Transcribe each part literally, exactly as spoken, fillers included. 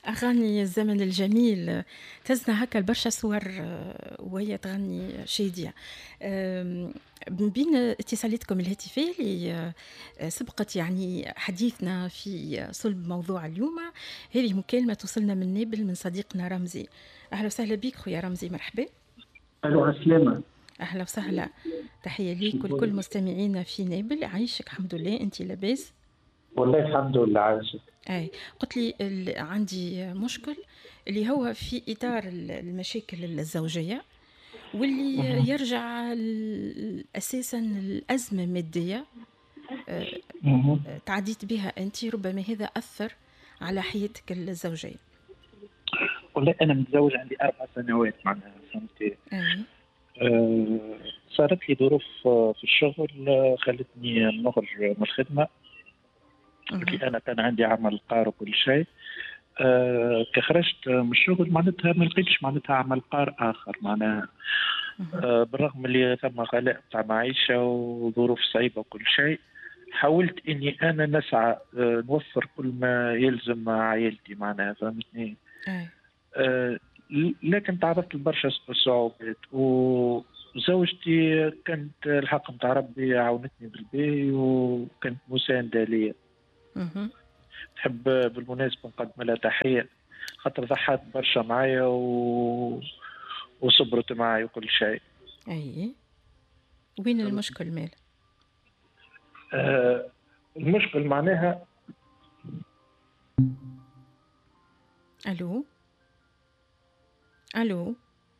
أغاني الزمن الجميل تزنا هكا لبرشا صور آه، وهي تغني شادية. آم، من بين اتصالاتكم الهاتفية اللي آه، سبقت يعني حديثنا في صلب موضوع اليوم، هذه مكالمة توصلنا من نابل من صديقنا رمزي. أهلا وسهلا بك خويا رمزي، مرحبا. الو عسلامة. أهلا وسهلا، تحية ليك ولكل مستمعينا في نابل. عايشك الحمد لله، أنت لاباس؟ والله الحمد لله عايشة. أي قلت لي ال- عندي مشكل اللي هو في إطار ال- المشاكل الزوجية، واللي مهم. يرجع ال- أساسا الأزمة المادية. آه، مهم. آه، تعديت بها أنت، ربما هذا أثر على حياتك الزوجية. والله أنا متزوج عندي أربع سنوات معناها فهمتي. أي. أه صارت لي ظروف آه، في الشغل، آه، خلتني نخرج من الخدمة. قلت مهم. لي أنا كان عندي عمل قار وكل شيء. أه كخرجت من الشغل معناتها ما لقيتش معناتها عمل قار آخر معناها. مهم. أه بالرغم اللي ثم غلاء تاع معيشة وظروف صعيبة وكل شيء، حاولت إني أنا نسعى أه نوفر كل ما يلزم مع عائلتي معناها فهمتني. أي. آه، لكن تعرضت لبرشا صعوبات، وزوجتي كانت الحق متاع ربي عاونتني بالباهي وكانت مساندة لي. مهم. تحب بالمناسبة نقدم لها تحية، خاطر ضحت برشا معايا و... وصبرت معايا وكل شيء. أي. وين فهمت؟ المشكل مال؟ آه المشكل معناها. ألو. ألو.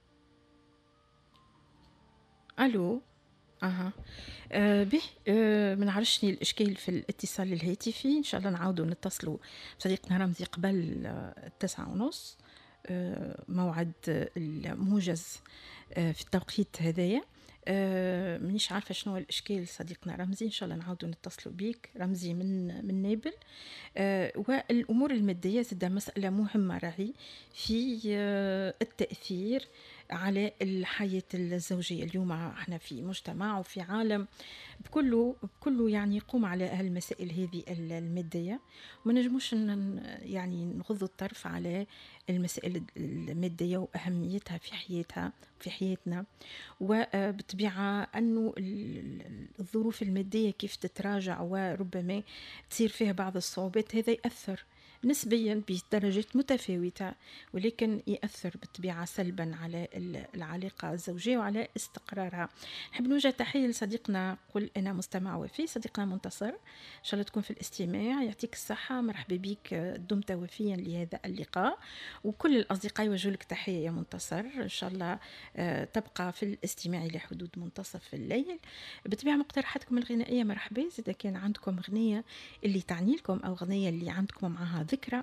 ألو. أها. آه به. آه ما نعرفش شنو الإشكال في الاتصال الهاتفي، إن شاء الله نعاودوا نتصلوا بصديقنا رمزي قبل آه التسعة ونص، آه موعد آه، الموجز آه في التوقيت هذايا. آه مانيش عارفة شنو هو الإشكال صديقنا رمزي، إن شاء الله نعاودوا نتصلوا بيك رمزي من من نابل. آه والأمور المادية زادة مسألة مهمة راهي في آه التأثير على الحياة الزوجية. اليوم احنا في مجتمع وفي عالم بكله بكله يعني يقوم على هالمسائل هذه المادية. وما نجموش ن- يعني نغض الطرف على المسائل المادية وأهميتها في حياتها في حياتنا. وبالطبيعة أنه ال- الظروف المادية كيف تتراجع وربما تصير فيها بعض الصعوبات، هذا يأثر نسبيا بدرجات متفاوتة، ولكن يأثر بالطبيعة سلبا على ال- العلاقة الزوجية وعلى استقرارها. نحب نوجه تحية لصديقنا، قل أنا مستمع وفي صديقنا منتصر، إن شاء الله تكون في الاستماع، يعطيك الصحة، مرحبا بك، دمت وفيا لهذا اللقاء. وكل الأصدقاء يوجهوا لك تحية يا منتصر، إن شاء الله آه، تبقى في الاستماع لحدود منتصف الليل. بالطبيعة مقترحاتكم الغنائية مرحبا، إذا كان عندكم أغنية اللي تعني لكم أو أغنية اللي عندكم معها ذكرى،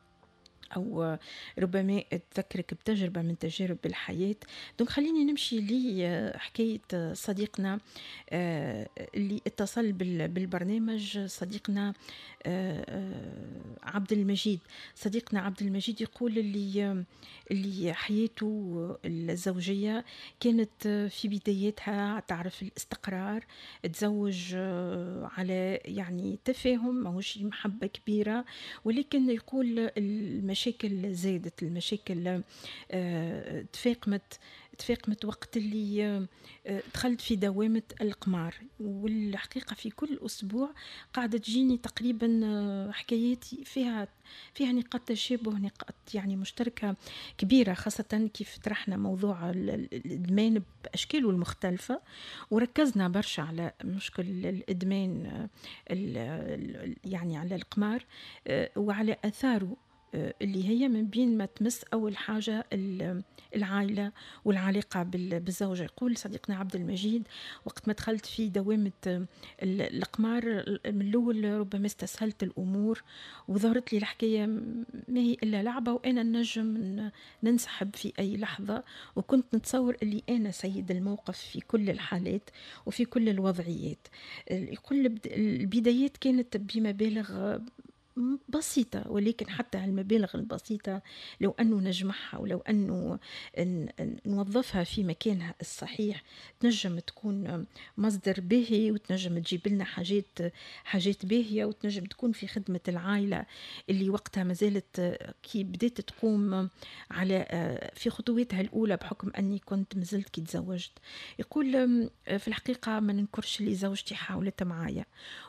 أو ربما تذكرك بتجربة من تجارب الحياة. دونك خليني نمشي لحكاية صديقنا آه، اللي اتصل بال- بالبرنامج، صديقنا آه، آه، عبد المجيد. صديقنا عبد المجيد يقول اللي اللي حياته الزوجية كانت في بدايتها تعرف الاستقرار، تزوج آه، على يعني تفاهم، ماهوش محبة كبيرة، ولكن يقول المشاكل زادت، المشاكل آه، تفاقمت تفاقمت وقت اللي آه، دخلت في دوامة القمار. والحقيقة في كل أسبوع قاعدة تجيني تقريبا آه، حكايات فيها فيها نقاط تشابه، نقاط يعني مشتركة كبيرة، خاصة كيف طرحنا موضوع ال- ال- الإدمان بأشكاله المختلفة، وركزنا برشا على مشكل الإدمان آه، ال- ال- يعني على القمار آه، وعلى أثاره، آه، اللي هي من بين ما تمس أول حاجة ال- العائلة والعلاقة بال- بالزوجة. يقول صديقنا عبد المجيد وقت ما دخلت في دوامة آه، ال- القمار، من الأول ربما استسهلت الأمور وظهرت لي الحكاية ما هي إلا لعبة، وأنا نجم ن- ننسحب في أي لحظة، وكنت نتصور اللي أنا سيد الموقف في كل الحالات وفي كل الوضعيات. يقول البد- البدايات كانت بمبالغ م- بسيطة، ولكن حتى هالمبالغ البسيطة لو أنه نجمعها، ولو أنه ن- ن- نوظفها في مكانها الصحيح، تنجم تكون مصدر باهي، وتنجم تجيب لنا حاجات حاجات باهية، وتنجم تكون في خدمة العائلة اللي وقتها ما زالت كي بديت تقوم على في خطواتها الأولى، بحكم أني كنت مازلت كي تزوجت. يقول في الحقيقة ما ننكرش اللي زوجتي حاولت معايا،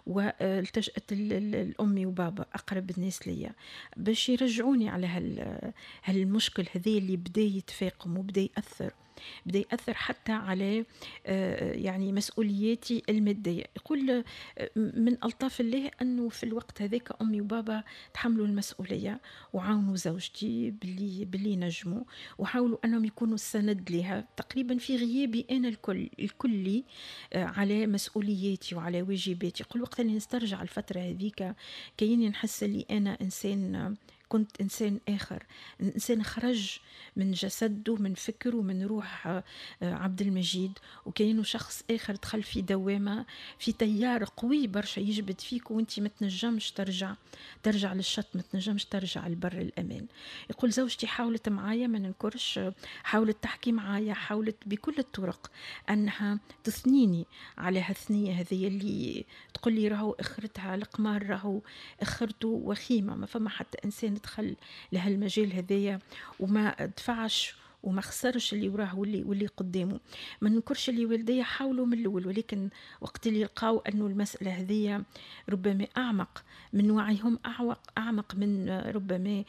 والتجأت ل- ل- لأمي وبابا أقرب الناس ليا باش يرجعوني على هال هالمشكل هذي اللي بدا يتفاقم وبدا يأثر، بدا يأثر حتى على آه، يعني مسؤولياتي المادية. يقول آه، من ألطاف الله أنه في الوقت هذاك أمي وبابا تحملوا المسؤولية، وعاونوا زوجتي باللي باللي نجموا، وحاولوا أنهم يكونوا السند لها تقريبا في غيابي أنا الكل الكلي آه، على مسؤولياتي وعلى واجباتي. يقول وقت اللي نسترجع الفترة هذيك كيني نحس اللي أنا إنسان، كنت إنسان آخر، إنسان خرج من جسده، من فكر ومن روح آه، عبد المجيد، وكأنه شخص آخر دخل في دوامة، في تيار قوي برشا يجبد فيك، وانت ما تنجمش ترجع ترجع للشط، ما تنجمش ترجع لبر الأمان. يقول زوجتي حاولت معايا، ما ننكرش، حاولت تحكي معايا، حاولت بكل الطرق أنها تثنيني على هالثنية هذه اللي تقول لي راهو اخرتها القمار، راهو اخرته وخيمة، ما فما حتى إنسان دخل لهالمجال هذايا وما دفعش وما خسرش اللي وراه واللي واللي قدامه. ما ننكرش اللي والديا حاولوا من الاول، ولكن وقت اللي لقاو انه المساله هذه ربما اعمق من وعيهم، اعمق اعمق من آه، ربما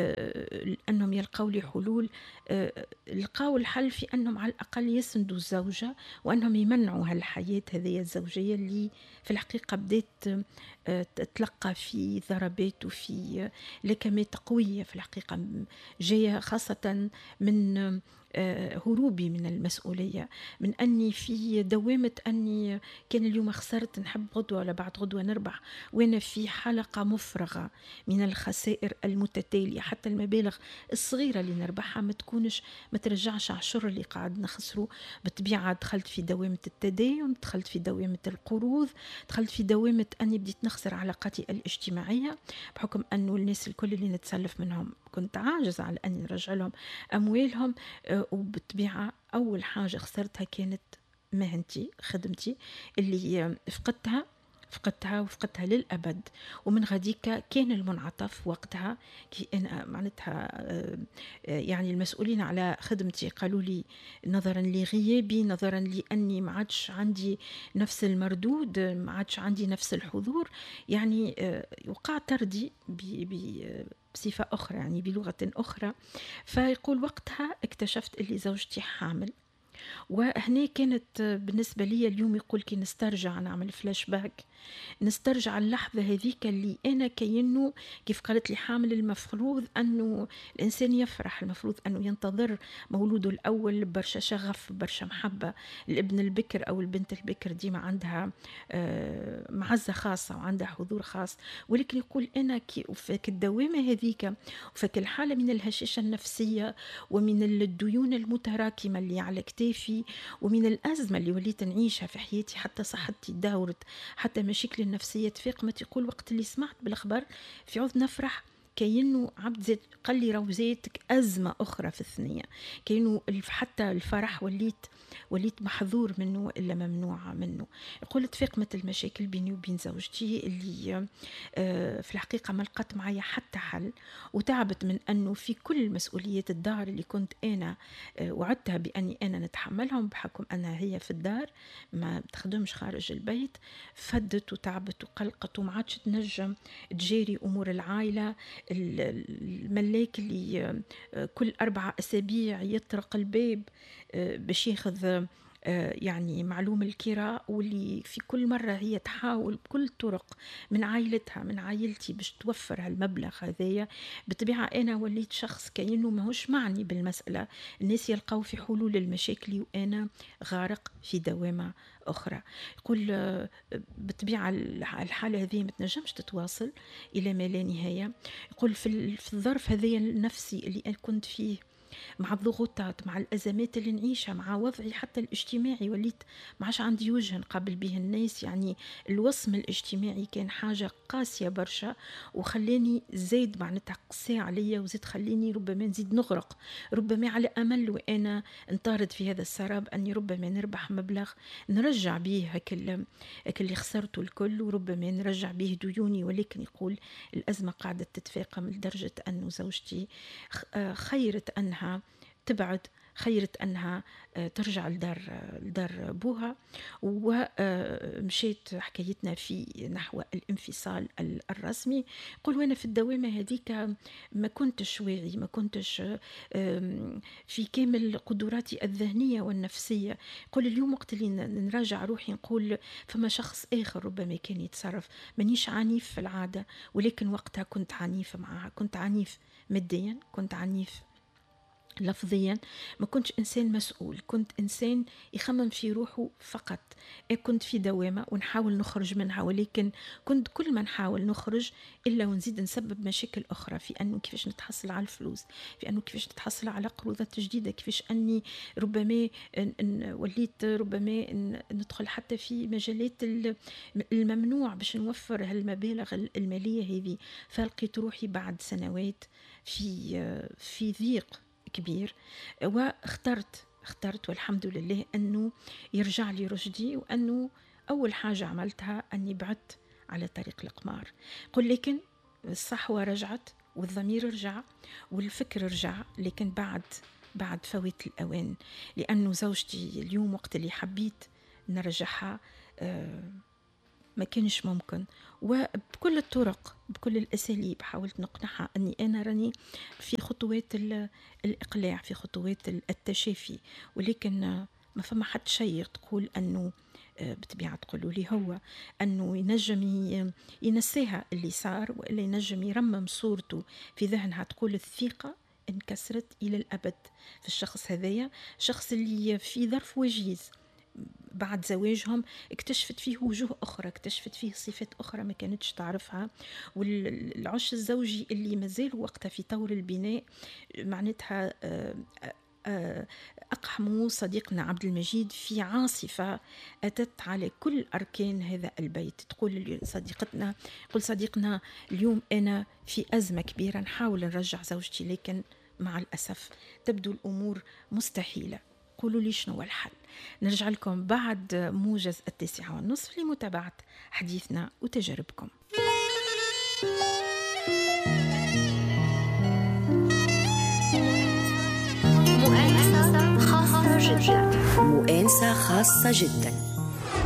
آه، انهم يلقاو لي حلول، آه، لقاو الحل في انهم على الاقل يسندوا الزوجه، وانهم يمنعوا هالحياه هذه الزوجيه اللي في الحقيقه بدات آه، تتلقى في ضربات وفي آه، لكمات قويه في الحقيقه، جايه خاصه من آه، هروبي من المسؤولية، من أني في دوامة أني كان اليوم خسرت نحب غدوة ولا بعد غدوة نربح، وأنا في حلقة مفرغة من الخسائر المتتالية. حتى المبالغ الصغيرة اللي نربحها ما تكونش ما ترجعش عشر اللي قاعد نخسره. بالطبيعة دخلت في دوامة التدين، دخلت في دوامة القروض، دخلت في دوامة أني بديت نخسر علاقاتي الاجتماعية، بحكم أنه الناس الكل اللي نتسلف منهم كنت عاجز على أني نرجع لهم أموالهم. آه، وبالطبيعة أول حاجة خسرتها كانت مهنتي، خدمتي اللي آه، فقدتها فقدتها وفقدتها للأبد. ومن غديك كان المنعطف وقتها كي أنا معناتها آه، آه، يعني المسؤولين على خدمتي قالوا لي نظرا لغيابي، نظرا لأني ما عادش عندي نفس المردود، ما عادش عندي نفس الحضور، يعني آه، وقع طردي ب- ب- بصفة أخرى، يعني بلغة أخرى. فيقول وقتها اكتشفت اللي زوجتي حامل. وهنا كانت بالنسبة لي اليوم، يقول كي نسترجع نعمل فلاش باك، نسترجع اللحظة هذيك اللي أنا كأنه كيف قالت لي حامل، المفروض أنه الإنسان يفرح، المفروض أنه ينتظر مولوده الأول برشا شغف برشا محبة. الابن البكر أو البنت البكر ديما عندها آه، معزة خاصة وعندها حضور خاص، ولكن يقول أنا كي فك الدوامة هذيك وفك الحالة من الهشاشة النفسية ومن الديون المتراكمة اللي على كتافي ومن الأزمة اللي وليت نعيشها في حياتي، حتى صحتي داورت، حتى مشاكل النفسية تفاقمت. يقول وقت اللي سمعت بالأخبار في عوض نفرح كأنه عبد زيت قال لي راهو زيتك أزمة أخرى في الثنية، كأنه الف- حتى الفرح وليت وليت محظور منه إلا ممنوع منه. يقول تفاقمت المشاكل بيني وبين زوجتي اللي آه، في الحقيقة ما لقت معايا حتى حل، وتعبت من أنه في كل مسؤوليات الدار اللي كنت أنا آه، وعدتها بأني أنا نتحملهم بحكم أنها هي في الدار ما بتخدمش خارج البيت، فدت وتعبت وقلقت وما عادش تنجم تجاري أمور العائلة. ال- الملاك اللي آه، كل أربعة أسابيع يطرق الباب آه، باش ياخذ آه، يعني معلوم الكراء، واللي في كل مرة هي تحاول بكل الطرق من عائلتها من عائلتي باش توفر هالمبلغ هذايا. بطبيعة أنا وليت شخص كأنه ماهوش معني بالمسألة، الناس يلقاو في حلول المشاكل وأنا غارق في دوامة أخرى. يقول آه، بالطبيعة الحالة هذه ما تنجمش تتواصل إلى ما لا نهاية. يقول في ال- في الظرف هذا النفسي اللي أنا كنت فيه مع الضغوطات، مع الأزمات اللي نعيشها، مع وضعي حتى الاجتماعي، وليت ما عادش عندي وجه نقابل به الناس. يعني الوصم الاجتماعي كان حاجة قاسية برشا، وخلاني زايد معناتها قسى عليا، وزيد خليني ربما نزيد نغرق، ربما على أمل وأنا انطارد في هذا السراب أني ربما نربح مبلغ نرجع به هك اللي خسرته الكل، وربما نرجع به ديوني. ولكن يقول الأزمة قاعدة تتفاقم لدرجة أنه زوجتي خيرت أنها تبعد، خيرت أنها ترجع لدار لدار بوها، ومشيت حكايتنا في نحو الانفصال الرسمي. قل وانا في الدوامة هذيك ما كنتش واعي، ما كنتش في كامل قدراتي الذهنية والنفسية. قل اليوم وقت اللي نراجع روحي نقول فما شخص آخر ربما كان يتصرف. مانيش عنيف في العادة، ولكن وقتها كنت عنيف معها، كنت عنيف ماديا، كنت عنيف لفظيا، ما كنتش إنسان مسؤول، كنت إنسان يخمم في روحه فقط. كنت في دوامة ونحاول نخرج منها، ولكن كنت كل ما نحاول نخرج إلا ونزيد نسبب مشاكل أخرى، في أنه كيفاش نتحصل على الفلوس، في أنه كيفاش نتحصل على قروضات جديدة، كيفاش أني ربما وليت ربما ندخل حتى في مجالات الممنوع باش نوفر هالمبالغ المالية هذه. فلقيت روحي بعد سنوات في في ضيق كبير، واخترت اخترت والحمد لله أنه يرجع لي رشدي، وأنه أول حاجة عملتها أني بعدت على طريق القمار. قل لكن الصحوة رجعت، والضمير رجع، والفكر رجع، لكن بعد بعد فوت الأوان، لأنه زوجتي اليوم وقت اللي حبيت نرجعها آه ما كانش ممكن، وبكل الطرق بكل الأساليب حاولت نقنعها أني أنا راني في خطوات الإقلاع، في خطوات التشافي، ولكن ما فما حد شيء تقول أنه بطبيعة تقولوا لي هو أنه ينجم ينسيها اللي صار، وإلا ينجم يرمم صورته في ذهنها. تقول الثقة انكسرت إلى الأبد في الشخص هذايا، شخص اللي في ظرف وجيز بعد زواجهم اكتشفت فيه وجوه أخرى، اكتشفت فيه صفات أخرى ما كانتش تعرفها. والعش الزوجي اللي مازال وقتها في طور البناء معناتها أقحموا صديقنا عبد المجيد في عاصفة أتت على كل أركان هذا البيت. تقول صديقتنا قل صديقنا اليوم أنا في أزمة كبيرة، نحاول نرجع زوجتي، لكن مع الأسف تبدو الأمور مستحيلة. قولوا لي شنو الحل؟ نرجع لكم بعد موجز التاسعة والنصف لمتابعة حديثنا وتجاربكم. مؤانسة خاصة جدا. مؤانسة خاصة جدا.